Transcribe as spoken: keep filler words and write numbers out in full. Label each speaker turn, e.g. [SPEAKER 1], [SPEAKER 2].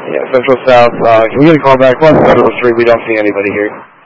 [SPEAKER 1] Yeah, Central South. Uh, can we get a call back? Plus Federal Street. We don't see anybody here.